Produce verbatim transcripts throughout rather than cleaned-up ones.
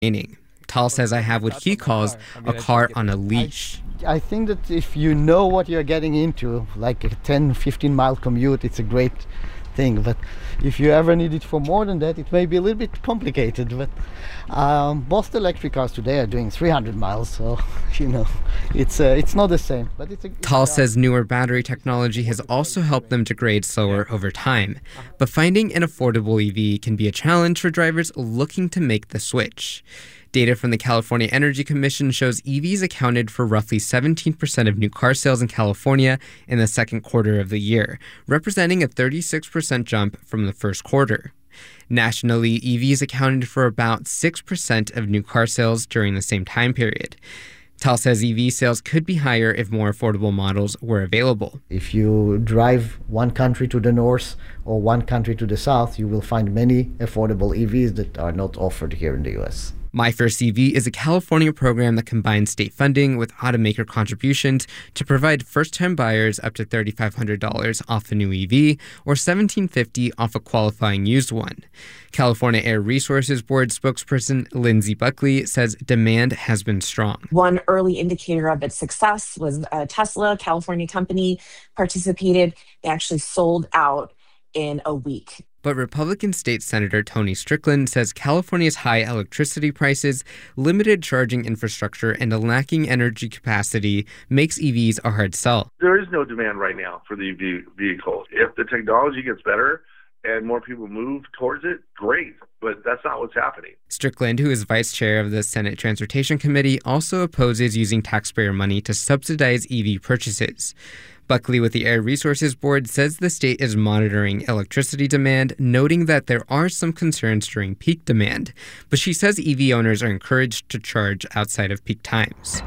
Tal says I have what he calls a car on a leash. I think that if you know what you're getting into, like a ten, fifteen mile commute, it's a great thing. But if you ever need it for more than that, it may be a little bit complicated. But um, most electric cars today are doing three hundred miles, so you know it's uh, it's not the same. But it's a Tal says newer battery technology has also helped them degrade slower over time. But finding an affordable E V can be a challenge for drivers looking to make the switch. Data from the California Energy Commission shows E Vs accounted for roughly seventeen percent of new car sales in California in the second quarter of the year, representing a thirty-six percent jump from the first quarter. Nationally, E Vs accounted for about six percent of new car sales during the same time period. Tal says E V sales could be higher if more affordable models were available. If you drive one country to the north or one country to the south, you will find many affordable E Vs that are not offered here in the U S. My First E V is a California program that combines state funding with automaker contributions to provide first-time buyers up to three thousand five hundred dollars off a new E V or one thousand seven hundred fifty dollars off a qualifying used one. California Air Resources Board spokesperson Lindsay Buckley says demand has been strong. One early indicator of its success was uh, Tesla, a California company, participated. They actually sold out in a week. But Republican State Senator Tony Strickland says California's high electricity prices, limited charging infrastructure, and a lacking energy capacity makes E Vs a hard sell. There is no demand right now for the E V vehicles. If the technology gets better and more people move towards it, great. But that's not what's happening. Strickland, who is vice chair of the Senate Transportation Committee, also opposes using taxpayer money to subsidize E V purchases. Buckley with the Air Resources Board says the state is monitoring electricity demand, noting that there are some concerns during peak demand. But she says E V owners are encouraged to charge outside of peak times.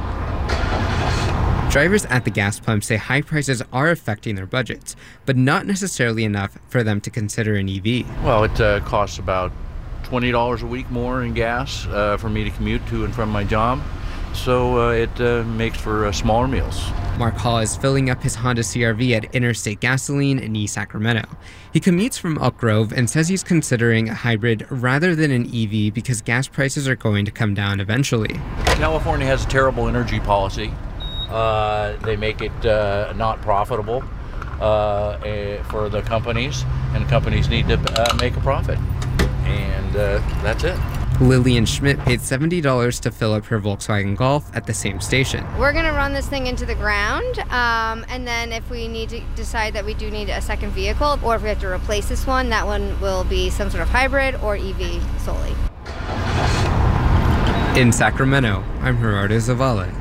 Drivers at the gas pump say high prices are affecting their budgets, but not necessarily enough for them to consider an E V. Well, it uh, costs about twenty dollars a week more in gas uh, for me to commute to and from my job. So uh, it uh, makes for uh, smaller meals. Mark Hall is filling up his Honda C R V at Interstate Gasoline in East Sacramento. He commutes from Elk Grove and says he's considering a hybrid rather than an E V because gas prices are going to come down eventually. California has a terrible energy policy. Uh, they make it uh, not profitable uh, for the companies, and companies need to uh, make a profit. And uh, that's it. Lillian Schmidt paid seventy dollars to fill up her Volkswagen Golf at the same station. We're going to run this thing into the ground, um, and then if we need to decide that we do need a second vehicle, or if we have to replace this one, that one will be some sort of hybrid or E V solely. In Sacramento, I'm Gerardo Zavala.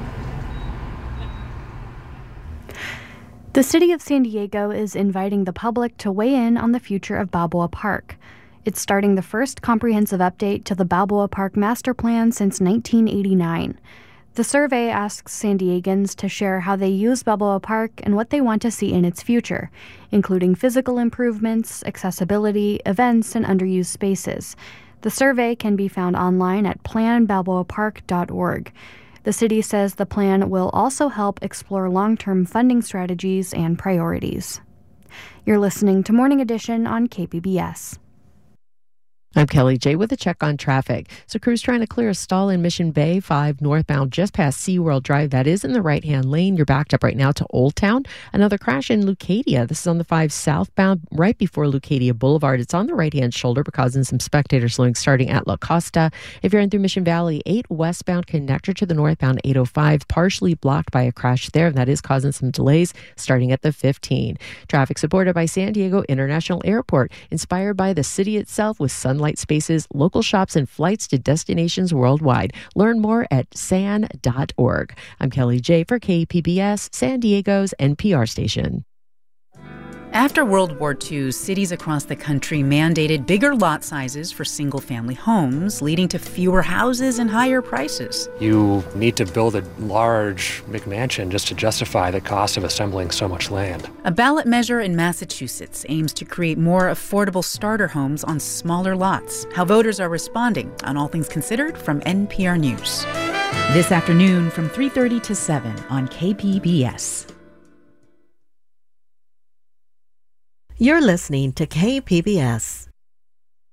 The city of San Diego is inviting the public to weigh in on the future of Balboa Park. It's starting the first comprehensive update to the Balboa Park Master Plan since nineteen eighty-nine. The survey asks San Diegans to share how they use Balboa Park and what they want to see in its future, including physical improvements, accessibility, events, and underused spaces. The survey can be found online at plan balboa park dot org. The city says the plan will also help explore long-term funding strategies and priorities. You're listening to Morning Edition on K P B S. I'm Kelly J with a check on traffic. So crews trying to clear a stall in Mission Bay five northbound just past SeaWorld Drive. That is in the right-hand lane. You're backed up right now to Old Town. Another crash in Leucadia. This is on the five southbound right before Leucadia Boulevard. It's on the right-hand shoulder, but causing some spectator slowing starting at La Costa. If you're in through Mission Valley, eight westbound connector to the northbound eight oh five, partially blocked by a crash there, and that is causing some delays starting at the fifteen. Traffic supported by San Diego International Airport, inspired by the city itself with sun light spaces, local shops, and flights to destinations worldwide. Learn more at san dot org. I'm Kelly J for K P B S, San Diego's N P R station. After World War Two, cities across the country mandated bigger lot sizes for single-family homes, leading to fewer houses and higher prices. You need to build a large McMansion just to justify the cost of assembling so much land. A ballot measure in Massachusetts aims to create more affordable starter homes on smaller lots. How voters are responding on All Things Considered from N P R News. This afternoon from three thirty to seven on K P B S. You're listening to K P B S.